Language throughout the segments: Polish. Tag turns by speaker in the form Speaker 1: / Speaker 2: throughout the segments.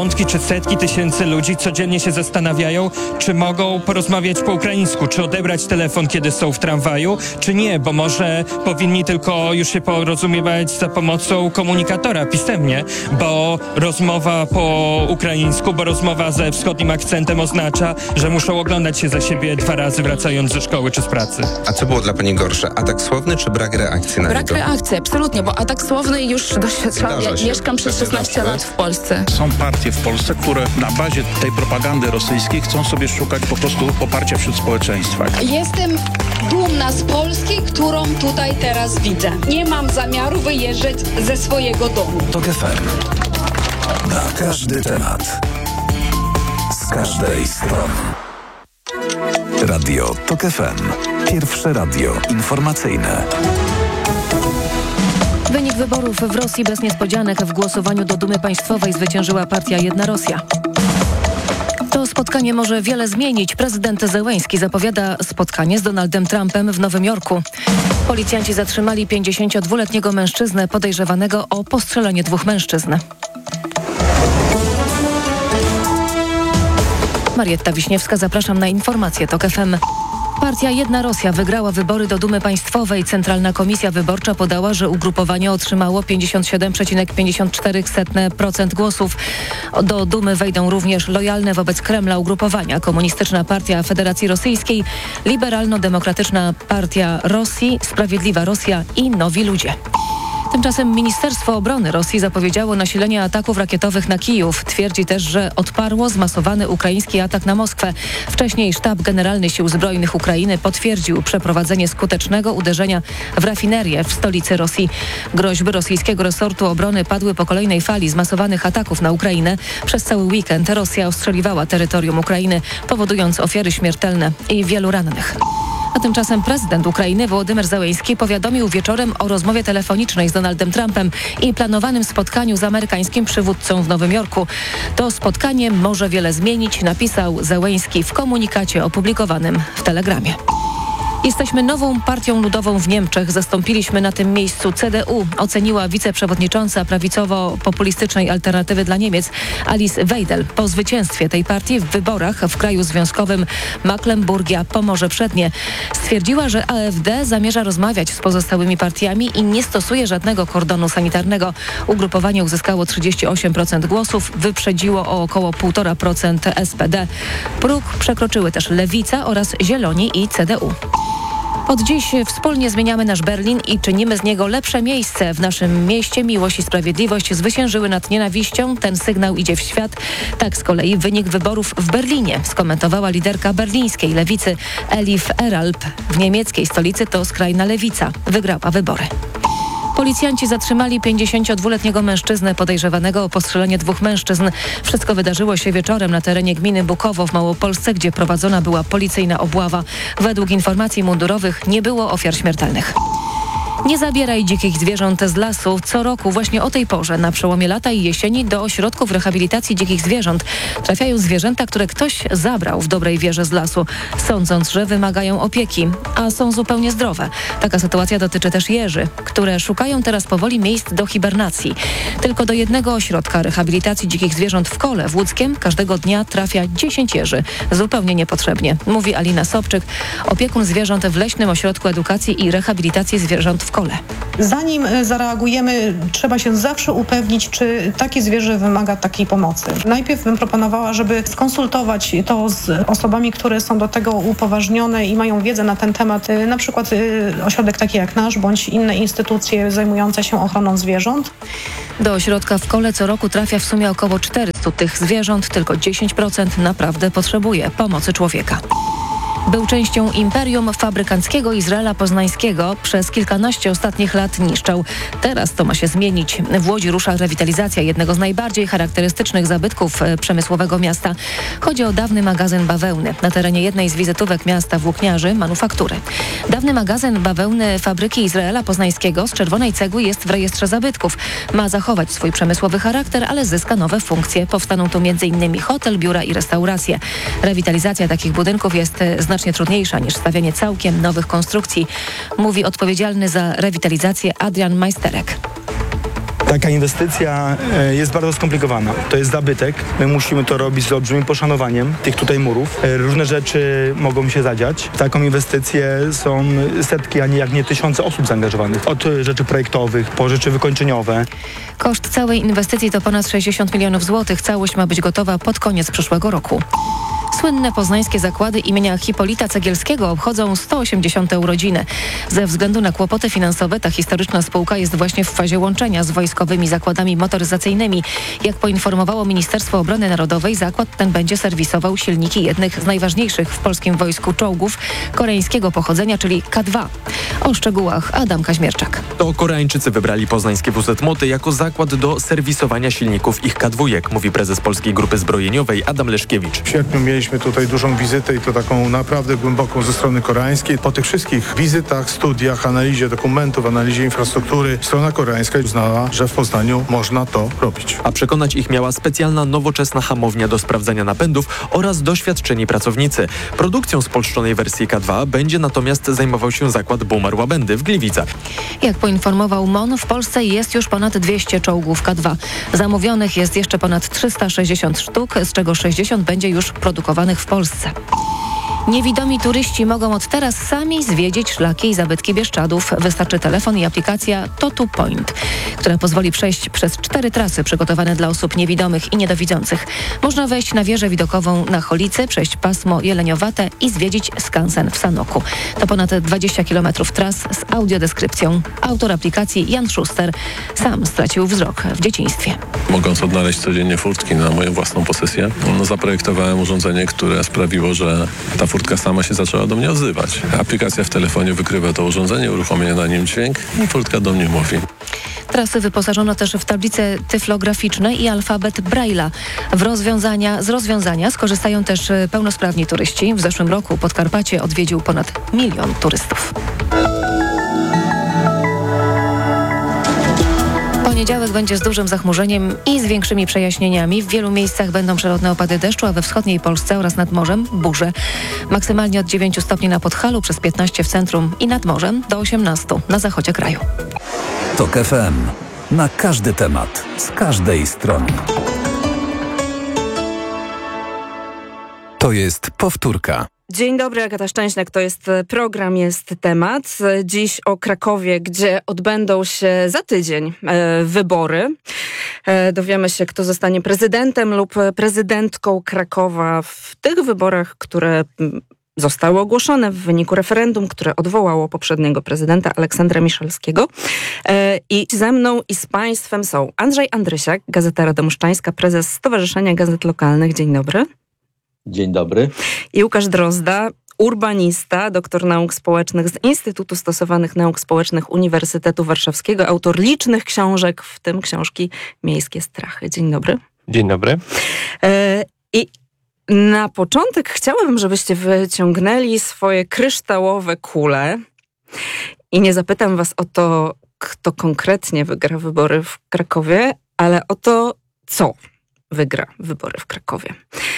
Speaker 1: Czy setki tysięcy ludzi codziennie się zastanawiają, czy mogą porozmawiać po ukraińsku, czy odebrać telefon, kiedy są w tramwaju, czy nie, bo może powinni tylko już się porozumiewać za pomocą komunikatora pisemnie, bo rozmowa po ukraińsku, bo rozmowa ze wschodnim akcentem oznacza, że muszą oglądać się za siebie 2 razy wracając ze szkoły czy z pracy.
Speaker 2: A co było dla pani gorsze? Atak słowny czy brak reakcji na niego?
Speaker 3: Brak reakcji, absolutnie, bo atak słowny już doświadczam. Ja mieszkam przez 16 lat w Polsce.
Speaker 4: Są partie w Polsce, które na bazie tej propagandy rosyjskiej chcą sobie szukać po prostu poparcia wśród społeczeństwa.
Speaker 5: Jestem dumna z Polski, którą tutaj teraz widzę. Nie mam zamiaru wyjeżdżać ze swojego domu.
Speaker 6: TOK FM. Na każdy temat. Z każdej strony. Radio TOK FM. Pierwsze radio informacyjne.
Speaker 7: Wynik wyborów w Rosji bez niespodzianek. W głosowaniu do Dumy Państwowej zwyciężyła partia Jedna Rosja. To spotkanie może wiele zmienić. Prezydent Zełenski zapowiada spotkanie z Donaldem Trumpem w Nowym Jorku. Policjanci zatrzymali 52-letniego mężczyznę podejrzewanego o postrzelenie 2 mężczyzn. Marietta Wiśniewska, zapraszam na informacje TOK FM. Partia Jedna Rosja wygrała wybory do Dumy Państwowej. Centralna Komisja Wyborcza podała, że ugrupowanie otrzymało 57,54% głosów. Do Dumy wejdą również lojalne wobec Kremla ugrupowania Komunistyczna Partia Federacji Rosyjskiej, Liberalno-Demokratyczna Partia Rosji, Sprawiedliwa Rosja i Nowi Ludzie. Tymczasem Ministerstwo Obrony Rosji zapowiedziało nasilenie ataków rakietowych na Kijów. Twierdzi też, że odparło zmasowany ukraiński atak na Moskwę. Wcześniej Sztab Generalny Sił Zbrojnych Ukrainy potwierdził przeprowadzenie skutecznego uderzenia w rafinerię w stolicy Rosji. Groźby rosyjskiego resortu obrony padły po kolejnej fali zmasowanych ataków na Ukrainę. Przez cały weekend Rosja ostrzeliwała terytorium Ukrainy, powodując ofiary śmiertelne i wielu rannych. A tymczasem prezydent Ukrainy Wołodymyr Zełenski powiadomił wieczorem o rozmowie telefonicznej z Donaldem Trumpem i planowanym spotkaniu z amerykańskim przywódcą w Nowym Jorku. To spotkanie może wiele zmienić, napisał Zełenski w komunikacie opublikowanym w Telegramie. Jesteśmy nową partią ludową w Niemczech. Zastąpiliśmy na tym miejscu CDU, oceniła wiceprzewodnicząca prawicowo-populistycznej Alternatywy dla Niemiec Alice Weidel. Po zwycięstwie tej partii w wyborach w kraju związkowym Mecklenburgia-Pomorze Przednie stwierdziła, że AfD zamierza rozmawiać z pozostałymi partiami i nie stosuje żadnego kordonu sanitarnego. Ugrupowanie uzyskało 38% głosów, wyprzedziło o około 1,5% SPD. Próg przekroczyły też Lewica oraz Zieloni i CDU. Od dziś wspólnie zmieniamy nasz Berlin i czynimy z niego lepsze miejsce. W naszym mieście miłość i sprawiedliwość zwyciężyły nad nienawiścią. Ten sygnał idzie w świat. Tak z kolei wynik wyborów w Berlinie skomentowała liderka berlińskiej lewicy Elif Eralp. W niemieckiej stolicy to skrajna lewica wygrała wybory. Policjanci zatrzymali 52-letniego mężczyznę podejrzewanego o postrzelenie 2 mężczyzn. Wszystko wydarzyło się wieczorem na terenie gminy Bukowo w Małopolsce, gdzie prowadzona była policyjna obława. Według informacji mundurowych nie było ofiar śmiertelnych. Nie zabieraj dzikich zwierząt z lasu. Co roku właśnie o tej porze, na przełomie lata i jesieni, do ośrodków rehabilitacji dzikich zwierząt trafiają zwierzęta, które ktoś zabrał w dobrej wierze z lasu, sądząc, że wymagają opieki, a są zupełnie zdrowe. Taka sytuacja dotyczy też jeży, które szukają teraz powoli miejsc do hibernacji. Tylko do jednego ośrodka rehabilitacji dzikich zwierząt w Kole w Łódzkiem każdego dnia trafia 10 jeży. Zupełnie niepotrzebnie, mówi Alina Sobczyk, opiekun zwierząt w Leśnym Ośrodku Edukacji i Rehabilitacji Zwierząt w Kole.
Speaker 8: Zanim zareagujemy, trzeba się zawsze upewnić, czy takie zwierzę wymaga takiej pomocy. Najpierw bym proponowała, żeby skonsultować to z osobami, które są do tego upoważnione i mają wiedzę na ten temat, na przykład ośrodek taki jak nasz, bądź inne instytucje zajmujące się ochroną zwierząt.
Speaker 7: Do ośrodka w Kole co roku trafia w sumie około 400 tych zwierząt, tylko 10% naprawdę potrzebuje pomocy człowieka. Był częścią imperium fabrykanckiego Izraela Poznańskiego. Przez kilkanaście ostatnich lat niszczał. Teraz to ma się zmienić. W Łodzi rusza rewitalizacja jednego z najbardziej charakterystycznych zabytków przemysłowego miasta. Chodzi o dawny magazyn bawełny na terenie jednej z wizytówek miasta włókniarzy manufaktury. Dawny magazyn bawełny fabryki Izraela Poznańskiego z czerwonej cegły jest w rejestrze zabytków. Ma zachować swój przemysłowy charakter, ale zyska nowe funkcje. Powstaną tu m.in. hotel, biura i restauracje. Rewitalizacja takich budynków jest znacznie trudniejsza niż stawianie całkiem nowych konstrukcji, mówi odpowiedzialny za rewitalizację Adrian Majsterek.
Speaker 9: Taka inwestycja jest bardzo skomplikowana. To jest zabytek. My musimy to robić z olbrzymim poszanowaniem tych tutaj murów. Różne rzeczy mogą się zadziać. W taką inwestycję są setki, a nie tysiące osób zaangażowanych. Od rzeczy projektowych po rzeczy wykończeniowe.
Speaker 7: Koszt całej inwestycji to ponad 60 milionów złotych. Całość ma być gotowa pod koniec przyszłego roku. Słynne poznańskie zakłady imienia Hipolita Cegielskiego obchodzą 180. urodziny. Ze względu na kłopoty finansowe ta historyczna spółka jest właśnie w fazie łączenia z wojskowymi zakładami motoryzacyjnymi. Jak poinformowało Ministerstwo Obrony Narodowej, zakład ten będzie serwisował silniki jednych z najważniejszych w polskim wojsku czołgów koreańskiego pochodzenia, czyli K2. O szczegółach Adam Kaźmierczak.
Speaker 10: To Koreańczycy wybrali poznańskie WZ Moty jako zakład do serwisowania silników ich K2, mówi prezes Polskiej Grupy Zbrojeniowej Adam Leszkiewicz.
Speaker 11: W sierpniu mieliśmy tutaj dużą wizytę i to taką naprawdę głęboką ze strony koreańskiej. Po tych wszystkich wizytach, studiach, analizie dokumentów, analizie infrastruktury, strona koreańska uznała, że w Poznaniu można to robić.
Speaker 10: A przekonać ich miała specjalna, nowoczesna hamownia do sprawdzania napędów oraz doświadczeni pracownicy. Produkcją spolszczonej wersji K2 będzie natomiast zajmował się zakład Bumar Łabędy w Gliwicach.
Speaker 7: Jak poinformował MON, w Polsce jest już ponad 200 czołgów K2. Zamówionych jest jeszcze ponad 360 sztuk, z czego 60 będzie już produkowanych w Polsce. Niewidomi turyści mogą od teraz sami zwiedzić szlaki i zabytki Bieszczadów. Wystarczy telefon i aplikacja Totu Point, która pozwoli przejść przez 4 trasy przygotowane dla osób niewidomych i niedowidzących. Można wejść na wieżę widokową na Cholicy, przejść pasmo Jeleniowate i zwiedzić skansen w Sanoku. To ponad 20 km tras z audiodeskrypcją. Autor aplikacji Jan Szuster sam stracił wzrok w dzieciństwie.
Speaker 12: Mogąc odnaleźć codziennie furtki na moją własną posesję, zaprojektowałem urządzenie, które sprawiło, że ta furtka sama się zaczęła do mnie odzywać. Aplikacja w telefonie wykrywa to urządzenie, uruchamia na nim dźwięk i furtka do mnie mówi.
Speaker 7: Trasy wyposażono też w tablice tyflograficzne i alfabet Braille'a. Z rozwiązania skorzystają też pełnosprawni turyści. W zeszłym roku Podkarpacie odwiedził ponad 1 milion turystów. Poniedziałek będzie z dużym zachmurzeniem i z większymi przejaśnieniami. W wielu miejscach będą przelotne opady deszczu, a we wschodniej Polsce oraz nad morzem burze. Maksymalnie od 9 stopni na Podhalu, przez 15 w centrum i nad morzem do 18 na zachodzie kraju.
Speaker 6: TOK FM. Na każdy temat, z każdej strony. To jest powtórka.
Speaker 13: Dzień dobry, Agata Szczęśniak, to jest program, jest temat. Dziś o Krakowie, gdzie odbędą się za tydzień wybory. Dowiemy się, kto zostanie prezydentem lub prezydentką Krakowa w tych wyborach, które zostały ogłoszone w wyniku referendum, które odwołało poprzedniego prezydenta Aleksandra Miszalskiego. I ze mną i z Państwem są Andrzej Andrysiak, Gazeta Radomszczańska, prezes Stowarzyszenia Gazet Lokalnych. Dzień dobry.
Speaker 14: Dzień dobry.
Speaker 13: I Łukasz Drozda, urbanista, doktor nauk społecznych z Instytutu Stosowanych Nauk Społecznych Uniwersytetu Warszawskiego, autor licznych książek, w tym książki Miejskie Strachy. Dzień dobry.
Speaker 14: Dzień dobry.
Speaker 13: I na początek chciałabym, żebyście wyciągnęli swoje kryształowe kule i nie zapytam was o to, kto konkretnie wygra wybory w Krakowie, ale o to, co wygra wybory w Krakowie.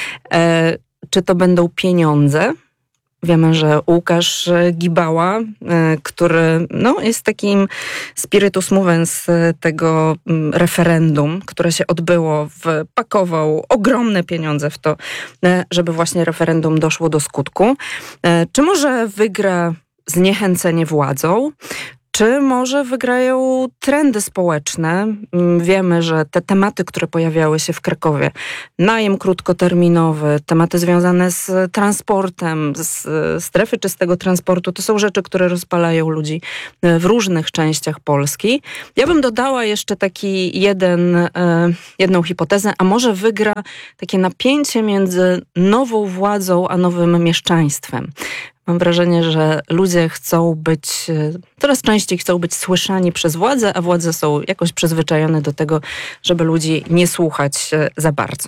Speaker 13: Czy to będą pieniądze? Wiemy, że Łukasz Gibała, który jest takim spiritus movens tego referendum, które się odbyło, wpakował ogromne pieniądze w to, żeby właśnie referendum doszło do skutku. Czy może wygra zniechęcenie władzą? Czy może wygrają trendy społeczne? Wiemy, że te tematy, które pojawiały się w Krakowie, najem krótkoterminowy, tematy związane z transportem, z strefy czystego transportu, to są rzeczy, które rozpalają ludzi w różnych częściach Polski. Ja bym dodała jeszcze taki jedną hipotezę, a może wygra takie napięcie między nową władzą a nowym mieszczaństwem. Mam wrażenie, że ludzie coraz częściej chcą być słyszani przez władzę, a władze są jakoś przyzwyczajone do tego, żeby ludzi nie słuchać za bardzo.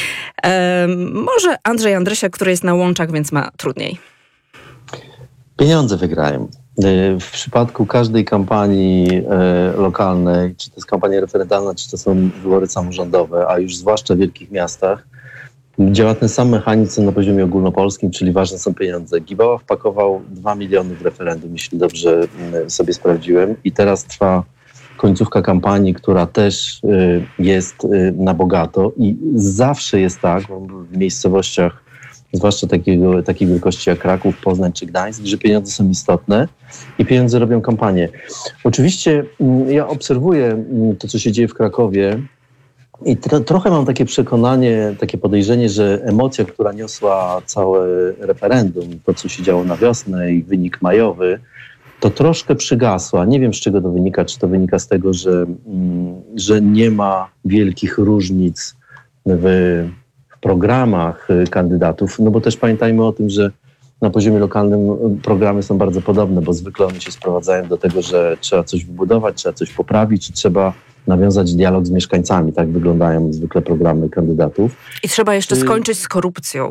Speaker 13: Może Andrzej Andrysiak, który jest na łączach, więc ma trudniej.
Speaker 14: Pieniądze wygrają. W przypadku każdej kampanii lokalnej, czy to jest kampania referendalna, czy to są wybory samorządowe, a już zwłaszcza w wielkich miastach, działa ten sam mechanizm na poziomie ogólnopolskim, czyli ważne są pieniądze. Gibała wpakował 2 miliony w referendum, jeśli dobrze sobie sprawdziłem, i teraz trwa końcówka kampanii, która też jest na bogato i zawsze jest tak w miejscowościach, zwłaszcza takiej wielkości jak Kraków, Poznań czy Gdańsk, że pieniądze są istotne i pieniądze robią kampanię. Oczywiście ja obserwuję to, co się dzieje w Krakowie i trochę mam takie przekonanie, takie podejrzenie, że emocja, która niosła całe referendum, to co się działo na wiosnę i wynik majowy, to troszkę przygasła. Nie wiem, z czego to wynika. Czy to wynika z tego, że nie ma wielkich różnic w programach kandydatów, no bo też pamiętajmy o tym, że na poziomie lokalnym programy są bardzo podobne, bo zwykle one się sprowadzają do tego, że trzeba coś wybudować, trzeba coś poprawić, czy trzeba nawiązać dialog z mieszkańcami. Tak wyglądają zwykle programy kandydatów.
Speaker 13: I trzeba jeszcze skończyć z korupcją.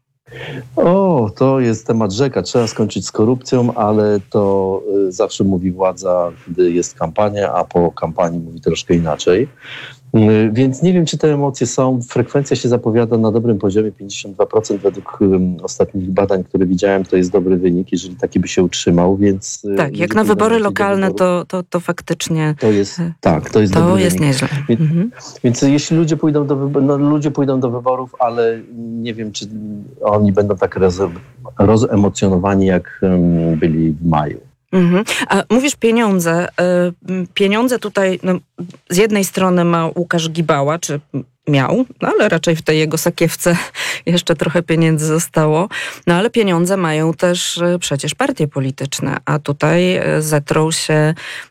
Speaker 14: To jest temat rzeka. Trzeba skończyć z korupcją, ale to zawsze mówi władza, gdy jest kampania, a po kampanii mówi troszkę inaczej. Więc nie wiem, czy te emocje są. Frekwencja się zapowiada na dobrym poziomie, 52% według ostatnich badań, które widziałem, to jest dobry wynik, jeżeli taki by się utrzymał, więc...
Speaker 13: Tak, jak na wybory lokalne, to faktycznie...
Speaker 14: To jest dobry wynik.
Speaker 13: Nieźle.
Speaker 14: Więc jeśli ludzie pójdą do wyborów, ale nie wiem, czy oni będą tak rozemocjonowani, jak byli w maju.
Speaker 13: A mówisz pieniądze. Pieniądze tutaj z jednej strony ma Łukasz Gibała, czy miał, ale raczej w tej jego sakiewce jeszcze trochę pieniędzy zostało. Ale pieniądze mają też przecież partie polityczne, a tutaj zetrą się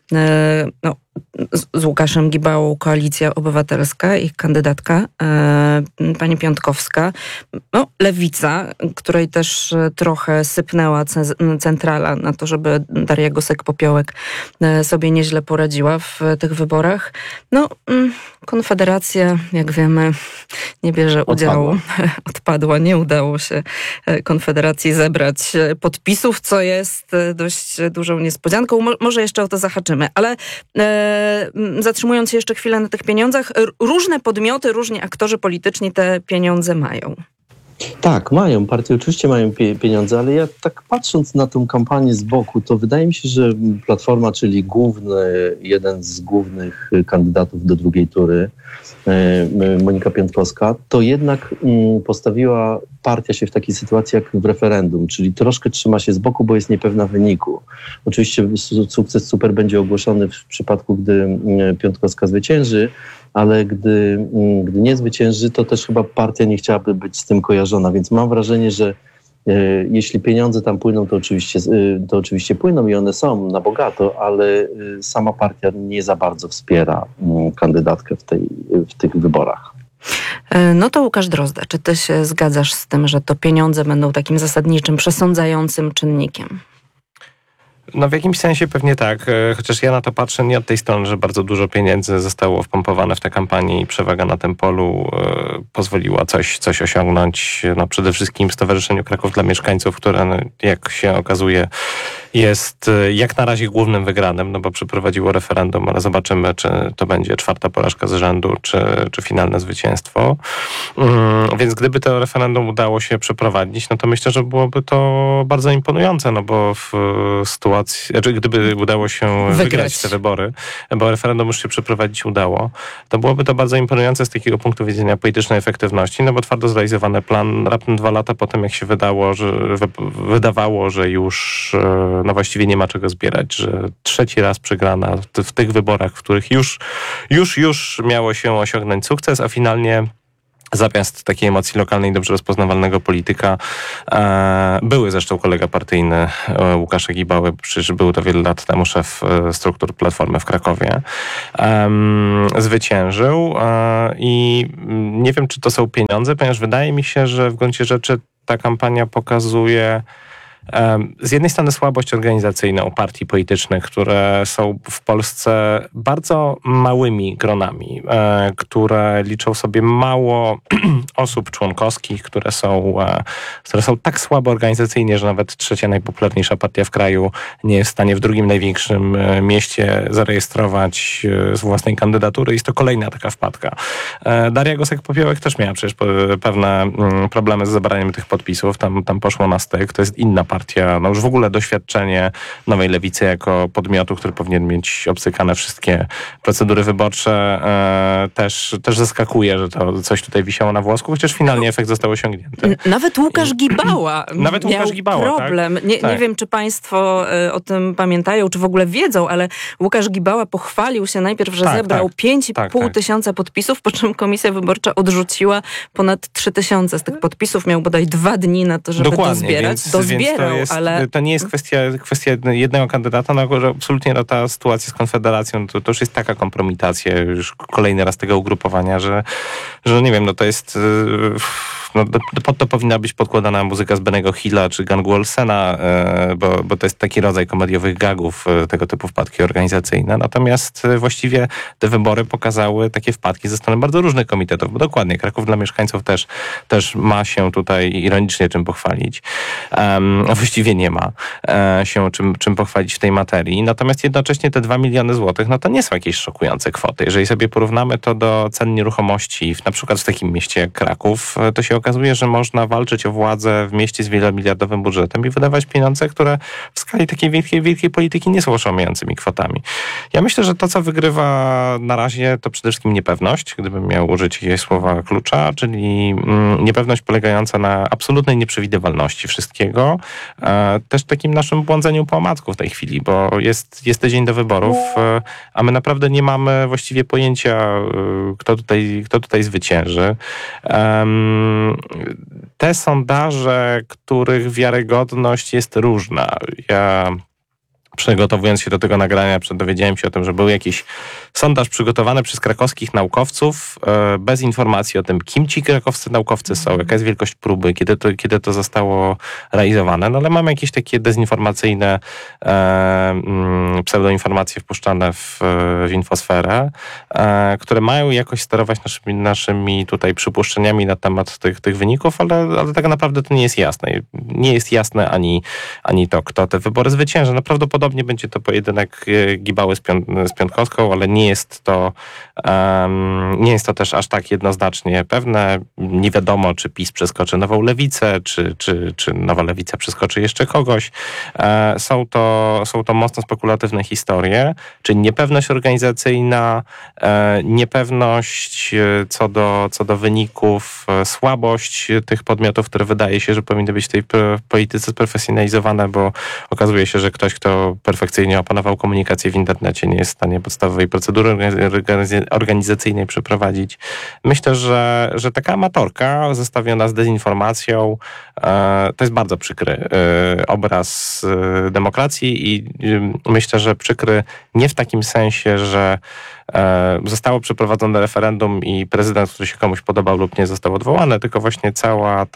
Speaker 13: z Łukaszem Gibałą Koalicja Obywatelska, ich kandydatka, pani Piątkowska, Lewica, której też trochę sypnęła centrala na to, żeby Daria Gosek-Popiołek sobie nieźle poradziła w tych wyborach. Konfederacja, jak wiemy, nie bierze udziału. Odpadła. Nie udało się Konfederacji zebrać podpisów, co jest dość dużą niespodzianką. Może jeszcze o to zahaczymy, ale zatrzymując się jeszcze chwilę na tych pieniądzach, różne podmioty, różni aktorzy polityczni te pieniądze mają.
Speaker 14: Tak, mają. Partie oczywiście mają pieniądze, ale ja tak patrząc na tą kampanię z boku, to wydaje mi się, że Platforma, czyli jeden z głównych kandydatów do drugiej tury, Monika Piątkowska, to jednak postawiła partia się w takiej sytuacji jak w referendum, czyli troszkę trzyma się z boku, bo jest niepewna wyniku. Oczywiście sukces super będzie ogłoszony w przypadku, gdy Piątkowska zwycięży, ale gdy nie zwycięży, to też chyba partia nie chciałaby być z tym kojarzona, więc mam wrażenie, że jeśli pieniądze tam płyną, to oczywiście płyną i one są na bogato, ale sama partia nie za bardzo wspiera kandydatkę w tych wyborach.
Speaker 13: To Łukasz Drozda, czy ty się zgadzasz z tym, że to pieniądze będą takim zasadniczym, przesądzającym czynnikiem?
Speaker 15: W jakimś sensie pewnie tak, chociaż ja na to patrzę nie od tej strony, że bardzo dużo pieniędzy zostało wpompowane w tę kampanię i przewaga na tym polu pozwoliła coś osiągnąć. Przede wszystkim Stowarzyszeniu Kraków dla Mieszkańców, które jak się okazuje jest jak na razie głównym wygranym, bo przeprowadziło referendum, ale zobaczymy, czy to będzie 4. porażka z rzędu, czy finalne zwycięstwo. Więc gdyby to referendum udało się przeprowadzić, to myślę, że byłoby to bardzo imponujące, bo w sytuacji, gdyby udało się wygrać te wybory, bo referendum już się przeprowadzić udało, to byłoby to bardzo imponujące z takiego punktu widzenia politycznej efektywności, bo twardo zrealizowany plan raptem 2 lata po tym, jak się wydawało, że już właściwie nie ma czego zbierać, że 3. raz przegrana w tych wyborach, w których już miało się osiągnąć sukces, a finalnie zamiast takiej emocji lokalnej, dobrze rozpoznawalnego polityka, były zresztą kolega partyjny Łukasza Gibały, przecież był to wiele lat temu szef struktur Platformy w Krakowie, zwyciężył i nie wiem, czy to są pieniądze, ponieważ wydaje mi się, że w gruncie rzeczy ta kampania pokazuje z jednej strony słabość organizacyjną partii politycznych, które są w Polsce bardzo małymi gronami, które liczą sobie mało osób członkowskich, które są tak słabo organizacyjnie, że nawet 3. najpopularniejsza partia w kraju nie jest w stanie w 2. największym mieście zarejestrować własnej kandydatury. Jest to kolejna taka wpadka. Daria Gosek-Popiołek też miała przecież pewne problemy z zabraniem tych podpisów. Tam poszło na styk. To jest inna partia. partia, no już w ogóle doświadczenie Nowej Lewicy jako podmiotu, który powinien mieć obcykane wszystkie procedury wyborcze, też zaskakuje, że to coś tutaj wisiało na włosku, chociaż finalnie efekt został osiągnięty.
Speaker 13: Nawet Łukasz Gibała miał problem.
Speaker 15: Tak.
Speaker 13: Nie wiem, czy państwo o tym pamiętają, czy w ogóle wiedzą, ale Łukasz Gibała pochwalił się najpierw, że zebrał 5,5 tysiąca podpisów, po czym Komisja Wyborcza odrzuciła ponad 3,000 z tych podpisów. Miał bodaj 2 dni na to, żeby to zbierać. Dozbierał, ale...
Speaker 15: To nie jest kwestia jednego kandydata, no, że absolutnie ta sytuacja z Konfederacją to już jest taka kompromitacja już kolejny raz tego ugrupowania, że nie wiem, no to jest... No, pod to powinna być podkładana muzyka z Bennego Hilla czy gangu Olsena, bo to jest taki rodzaj komediowych gagów, tego typu wpadki organizacyjne. Natomiast właściwie te wybory pokazały takie wpadki ze strony bardzo różnych komitetów, bo dokładnie Kraków dla mieszkańców też ma się tutaj ironicznie czym pochwalić. Właściwie nie ma się czym pochwalić w tej materii. Natomiast jednocześnie te 2 miliony złotych, no to nie są jakieś szokujące kwoty. Jeżeli sobie porównamy to do cen nieruchomości, na przykład w takim mieście jak Kraków, to się okazuje, że można walczyć o władzę w mieście z wielomiliardowym budżetem i wydawać pieniądze, które w skali takiej wielkiej polityki nie są oszałamiającymi kwotami. Ja myślę, że to, co wygrywa na razie, to przede wszystkim niepewność, gdybym miał użyć jakiegoś słowa klucza, czyli niepewność polegająca na absolutnej nieprzewidywalności wszystkiego. Też takim naszym błądzeniu po omacku w tej chwili, bo jest tydzień do wyborów, a my naprawdę nie mamy właściwie pojęcia, kto tutaj zwycięży. Te sondaże, których wiarygodność jest różna. Ja przygotowując się do tego nagrania, dowiedziałem się o tym, że był jakiś sondaż przygotowany przez krakowskich naukowców bez informacji o tym, kim ci krakowscy naukowcy są, jaka jest wielkość próby, kiedy to zostało realizowane. No ale mamy jakieś takie dezinformacyjne pseudoinformacje wpuszczane w infosferę, które mają jakoś sterować naszymi tutaj przypuszczeniami na temat tych wyników, ale tak naprawdę to nie jest jasne. Nie jest jasne ani to, kto te wybory zwycięży. No prawdopodobnie będzie to pojedynek Gibały z Piątkowską, ale nie jest to też aż tak jednoznacznie pewne. Nie wiadomo, czy PiS przeskoczy Nową Lewicę, czy Nowa Lewica przeskoczy jeszcze kogoś. Są to mocno spekulatywne historie, czyli niepewność organizacyjna, niepewność co do wyników, słabość tych podmiotów, które wydaje się, że powinny być w tej polityce sprofesjonalizowane, bo okazuje się, że ktoś, kto perfekcyjnie opanował komunikację w internecie, nie jest w stanie podstawowej procedury organizacyjnej przeprowadzić. Myślę, że taka amatorka zestawiona z dezinformacją to jest bardzo przykry obraz demokracji i myślę, że przykry nie w takim sensie, że zostało przeprowadzone referendum i prezydent, który się komuś podobał lub nie, został odwołany, tylko właśnie cała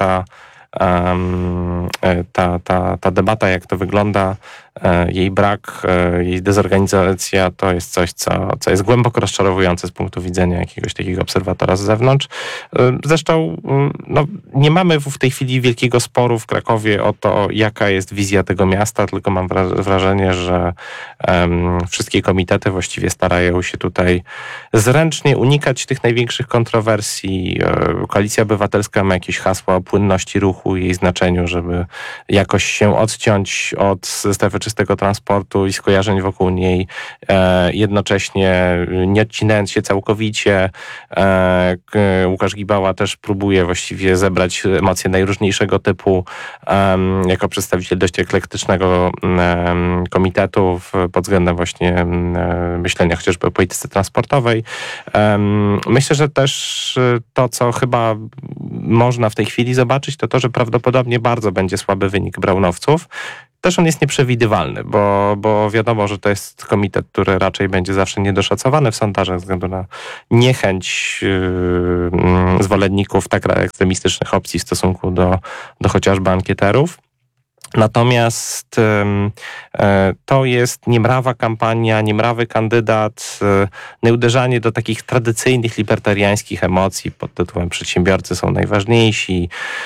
Speaker 15: ta debata, jak to wygląda, jej brak, jej dezorganizacja, to jest coś, co jest głęboko rozczarowujące z punktu widzenia jakiegoś takiego obserwatora z zewnątrz. Zresztą nie mamy w tej chwili wielkiego sporu w Krakowie o to, jaka jest wizja tego miasta, tylko mam wrażenie, że wszystkie komitety właściwie starają się tutaj zręcznie unikać tych największych kontrowersji. Koalicja Obywatelska ma jakieś hasła o płynności ruchu i jej znaczeniu, żeby jakoś się odciąć od strefy czystego transportu i skojarzeń wokół niej, jednocześnie nie odcinając się całkowicie. Łukasz Gibała też próbuje właściwie zebrać emocje najróżniejszego typu jako przedstawiciel dość eklektycznego komitetu pod względem właśnie myślenia chociażby o polityce transportowej. Myślę, że też to, co chyba można w tej chwili zobaczyć, to, że prawdopodobnie bardzo będzie słaby wynik braunowców. Też on jest nieprzewidywalny, bo wiadomo, że to jest komitet, który raczej będzie zawsze niedoszacowany w sondażach ze względu na niechęć zwolenników tak ekstremistycznych opcji w stosunku do chociażby ankieterów. Natomiast to jest niemrawa kampania, niemrawy kandydat, nieuderzanie do takich tradycyjnych libertariańskich emocji pod tytułem przedsiębiorcy są najważniejsi,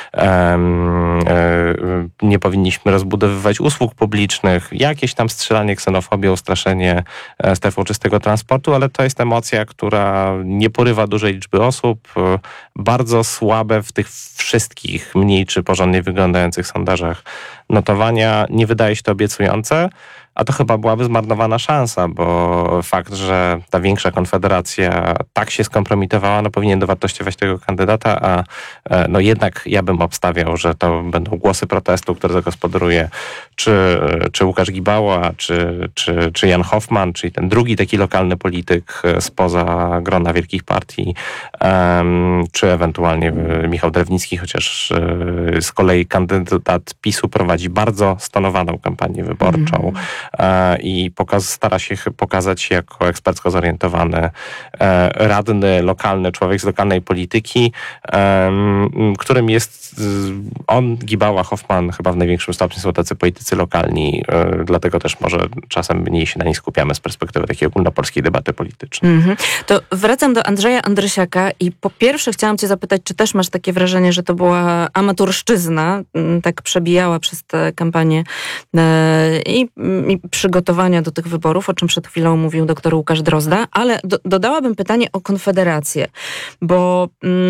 Speaker 15: nie powinniśmy rozbudowywać usług publicznych, jakieś tam strzelanie ksenofobią, straszenie strefą czystego transportu, ale to jest emocja, która nie porywa dużej liczby osób, bardzo słabe w tych wszystkich mniej czy porządnie wyglądających sondażach notowania nie wydaje się to obiecujące, a to chyba byłaby zmarnowana szansa, bo fakt, że ta większa konfederacja tak się skompromitowała, no powinien dowartościować tego kandydata, a no jednak ja bym obstawiał, że to będą głosy protestu, które zagospodaruje czy Łukasz Gibała, czy Jan Hoffman, czyli ten drugi taki lokalny polityk spoza grona wielkich partii, czy ewentualnie Michał Drewnicki, chociaż z kolei kandydat PiS-u prowadzi bardzo stonowaną kampanię wyborczą. I stara się pokazać się jako ekspercko zorientowany radny, lokalny człowiek z lokalnej polityki, którym jest on, Gibała, Hoffman chyba w największym stopniu są tacy politycy lokalni, dlatego też może czasem mniej się na nich skupiamy z perspektywy takiej ogólnopolskiej debaty politycznej.
Speaker 13: To wracam do Andrzeja Andrysiaka i po pierwsze chciałam cię zapytać, czy też masz takie wrażenie, że to była amatorszczyzna, tak przebijała przez tę kampanię i przygotowania do tych wyborów, o czym przed chwilą mówił dr Łukasz Drozda, ale dodałabym pytanie o Konfederację, bo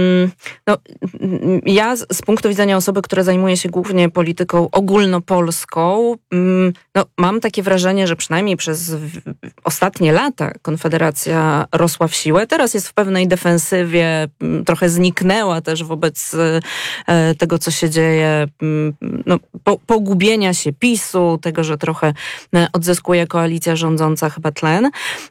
Speaker 13: ja z punktu widzenia osoby, która zajmuje się głównie polityką ogólnopolską, mam takie wrażenie, że przynajmniej przez ostatnie lata Konfederacja rosła w siłę. Teraz jest w pewnej defensywie, trochę zniknęła też wobec tego, co się dzieje, pogubienia się PiS-u, tego, że trochę odzyskuje koalicja rządząca chyba tlen.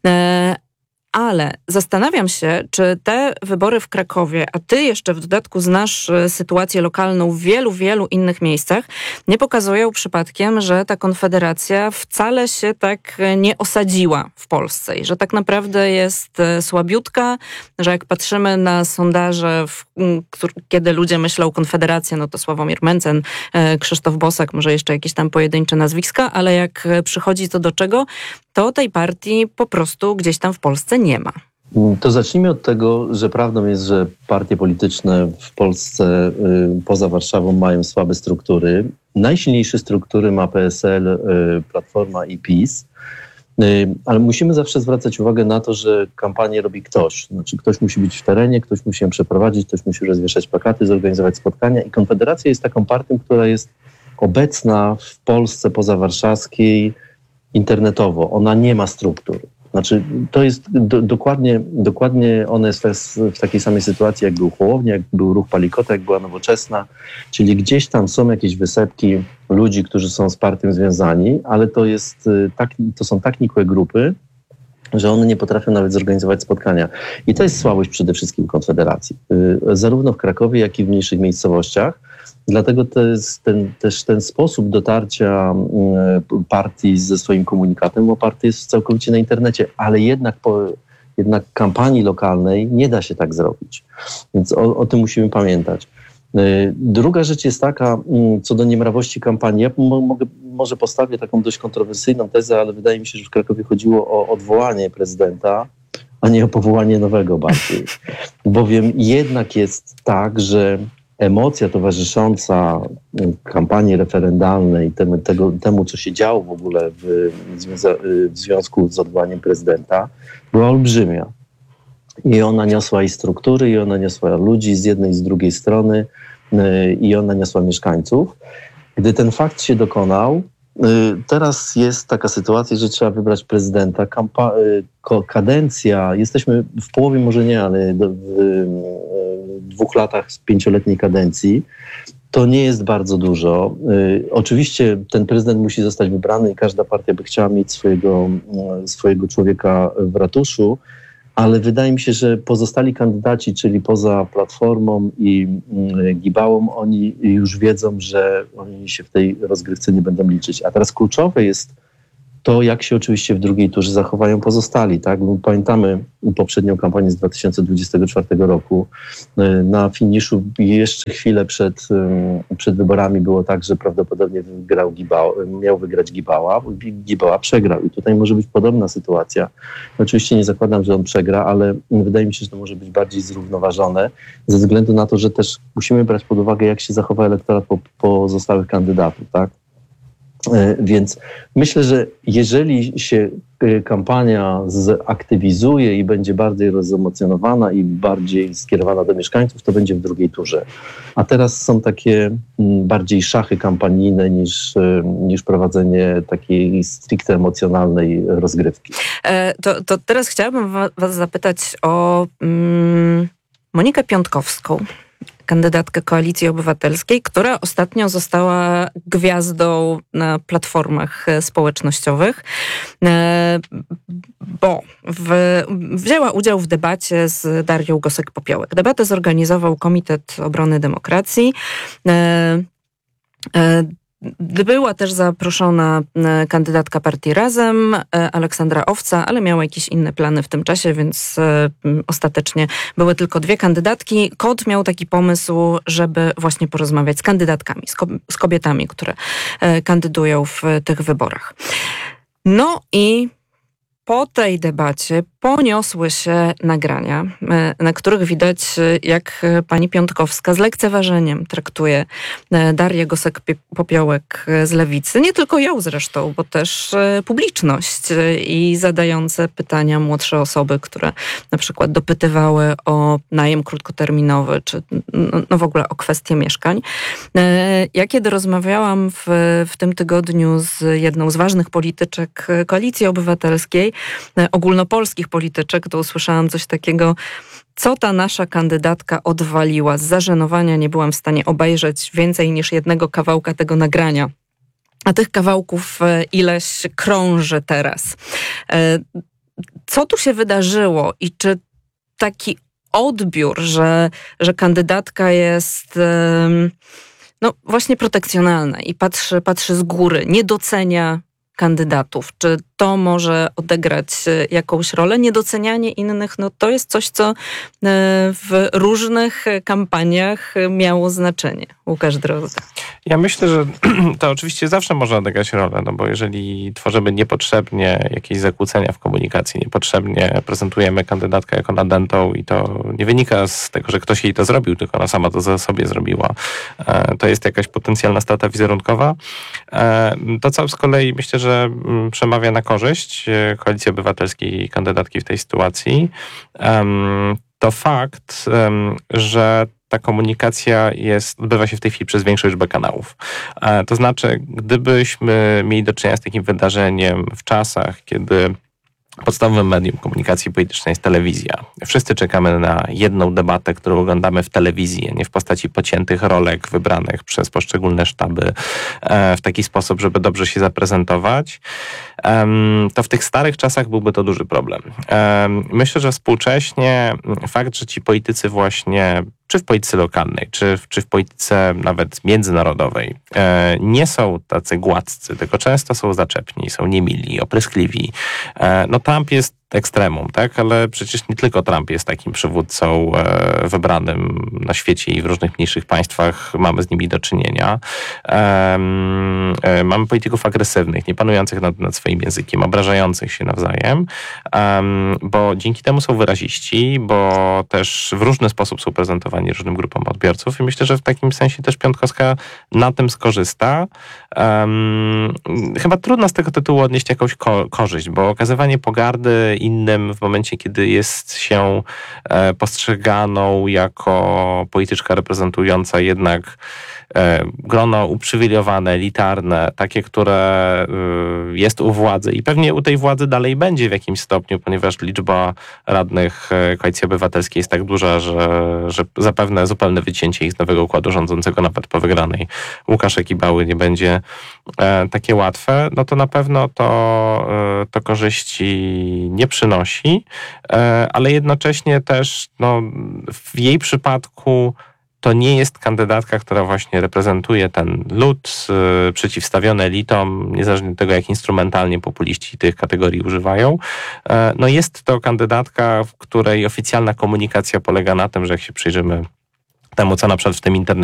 Speaker 13: Ale zastanawiam się, czy te wybory w Krakowie, a ty jeszcze w dodatku znasz sytuację lokalną w wielu, wielu innych miejscach, nie pokazują przypadkiem, że ta Konfederacja wcale się tak nie osadziła w Polsce i że tak naprawdę jest słabiutka, że jak patrzymy na sondaże, kiedy ludzie myślą Konfederacja, no to Sławomir Mencen, Krzysztof Bosak, może jeszcze jakieś tam pojedyncze nazwiska, ale jak przychodzi to do czego, to tej partii po prostu gdzieś tam w Polsce nie ma.
Speaker 14: To zacznijmy od tego, że prawdą jest, że partie polityczne w Polsce poza Warszawą mają słabe struktury. Najsilniejsze struktury ma PSL, Platforma i PiS. Ale musimy zawsze zwracać uwagę na to, że kampanię robi ktoś. Znaczy ktoś musi być w terenie, ktoś musi ją przeprowadzić, ktoś musi rozwieszać plakaty, zorganizować spotkania i Konfederacja jest taką partią, która jest obecna w Polsce pozawarszawskiej internetowo. Ona nie ma struktur. Znaczy to jest dokładnie ona jest w takiej samej sytuacji, jak był Hołownia, jak był Ruch Palikota, jak była Nowoczesna, czyli gdzieś tam są jakieś wysepki ludzi, którzy są z partią związani, ale to są tak nikłe grupy, że one nie potrafią nawet zorganizować spotkania. I to jest słabość przede wszystkim Konfederacji. Zarówno w Krakowie, jak i w mniejszych miejscowościach. Dlatego to jest też ten sposób dotarcia partii ze swoim komunikatem, bo partia jest całkowicie na internecie, ale jednak kampanii lokalnej nie da się tak zrobić. Więc o tym musimy pamiętać. Druga rzecz jest taka, co do niemrawości kampanii. Ja może postawię taką dość kontrowersyjną tezę, ale wydaje mi się, że w Krakowie chodziło o odwołanie prezydenta, a nie o powołanie nowego bardziej. Bowiem jednak jest tak, że emocja towarzysząca kampanii referendalnej, temu, co się działo w ogóle w związku z odwołaniem prezydenta, była olbrzymia. I ona niosła i struktury, i ona niosła ludzi z jednej i z drugiej strony, i ona niosła mieszkańców. Gdy ten fakt się dokonał, teraz jest taka sytuacja, że trzeba wybrać prezydenta. Kadencja, jesteśmy w połowie, może nie, ale w 2 latach z 5-letniej kadencji. To nie jest bardzo dużo. Oczywiście ten prezydent musi zostać wybrany i każda partia by chciała mieć swojego człowieka w ratuszu, ale wydaje mi się, że pozostali kandydaci, czyli poza Platformą i Gibałą, oni już wiedzą, że oni się w tej rozgrywce nie będą liczyć. A teraz kluczowe jest to, jak się oczywiście w drugiej turze zachowają pozostali. Tak? Pamiętamy poprzednią kampanię z 2024 roku. Na finiszu jeszcze chwilę przed wyborami było tak, że prawdopodobnie miał wygrać Gibała. Gibała przegrał i tutaj może być podobna sytuacja. Oczywiście nie zakładam, że on przegra, ale wydaje mi się, że to może być bardziej zrównoważone ze względu na to, że też musimy brać pod uwagę, jak się zachowa elektorat pozostałych kandydatów. Tak? Więc myślę, że jeżeli się kampania zaktywizuje i będzie bardziej rozemocjonowana i bardziej skierowana do mieszkańców, to będzie w drugiej turze. A teraz są takie bardziej szachy kampanijne niż prowadzenie takiej stricte emocjonalnej rozgrywki.
Speaker 13: To teraz chciałabym was zapytać o Monikę Piontkowską, kandydatkę Koalicji Obywatelskiej, która ostatnio została gwiazdą na platformach społecznościowych, bo wzięła udział w debacie z Darią Gosek-Popiołek. Debatę zorganizował Komitet Obrony Demokracji. Była też zaproszona kandydatka partii Razem, Aleksandra Owca, ale miała jakieś inne plany w tym czasie, więc ostatecznie były tylko 2 kandydatki. KOD miał taki pomysł, żeby właśnie porozmawiać z kandydatkami, z kobietami, które kandydują w tych wyborach. No i po tej debacie poniosły się nagrania, na których widać, jak pani Piontkowska z lekceważeniem traktuje Darię Gosek-Popiołek z Lewicy. Nie tylko ją zresztą, bo też publiczność i zadające pytania młodsze osoby, które na przykład dopytywały o najem krótkoterminowy, czy no w ogóle o kwestie mieszkań. Ja kiedy rozmawiałam w tym tygodniu z jedną z ważnych polityczek Koalicji Obywatelskiej, ogólnopolskich polityczek, to usłyszałam coś takiego: co ta nasza kandydatka odwaliła. Z zażenowania nie byłam w stanie obejrzeć więcej niż jednego kawałka tego nagrania. A tych kawałków ileś krąży teraz. Co tu się wydarzyło i czy taki odbiór, że kandydatka jest no właśnie protekcjonalna i patrzy z góry, nie docenia kandydatów. Czy to może odegrać jakąś rolę? Niedocenianie innych, no to jest coś, co w różnych kampaniach miało znaczenie. Łukasz Drozda.
Speaker 15: Ja myślę, że to oczywiście zawsze może odegrać rolę, no bo jeżeli tworzymy niepotrzebnie jakieś zakłócenia w komunikacji, niepotrzebnie prezentujemy kandydatkę jako nadętą i to nie wynika z tego, że ktoś jej to zrobił, tylko ona sama to sobie zrobiła. To jest jakaś potencjalna strata wizerunkowa. To co z kolei myślę, że przemawia na korzyść Koalicji Obywatelskiej i kandydatki w tej sytuacji, to fakt, że ta komunikacja odbywa się w tej chwili przez większą liczbę kanałów. To znaczy, gdybyśmy mieli do czynienia z takim wydarzeniem w czasach, kiedy podstawowym medium komunikacji politycznej jest telewizja. Wszyscy czekamy na jedną debatę, którą oglądamy w telewizji, a nie w postaci pociętych rolek wybranych przez poszczególne sztaby w taki sposób, żeby dobrze się zaprezentować. To w tych starych czasach byłby to duży problem. Myślę, że współcześnie fakt, że ci politycy właśnie, czy w polityce lokalnej, czy w polityce nawet międzynarodowej, nie są tacy gładcy, tylko często są zaczepni, są niemili, opryskliwi. No Trump jest ekstremum, tak? Ale przecież nie tylko Trump jest takim przywódcą wybranym na świecie i w różnych mniejszych państwach mamy z nimi do czynienia. Mamy polityków agresywnych, nie panujących nad swoim językiem, obrażających się nawzajem, bo dzięki temu są wyraziści, bo też w różny sposób są prezentowani różnym grupom odbiorców i myślę, że w takim sensie też Piontkowska na tym skorzysta. Chyba trudno z tego tytułu odnieść jakąś korzyść, bo okazywanie pogardy innym w momencie, kiedy jest się postrzeganą jako polityczka reprezentująca jednak grono uprzywilejowane, elitarne, takie, które jest u władzy i pewnie u tej władzy dalej będzie w jakimś stopniu, ponieważ liczba radnych Koalicji Obywatelskiej jest tak duża, że zapewne zupełne wycięcie ich z nowego układu rządzącego nawet po wygranej Łukasza Kibały nie będzie takie łatwe, no to na pewno to korzyści nie przynosi, ale jednocześnie też w jej przypadku to nie jest kandydatka, która właśnie reprezentuje ten lud przeciwstawiony elitom, niezależnie od tego, jak instrumentalnie populiści tych kategorii używają. No jest to kandydatka, w której oficjalna komunikacja polega na tym, że jak się przyjrzymy temu, co na przykład w tym internecie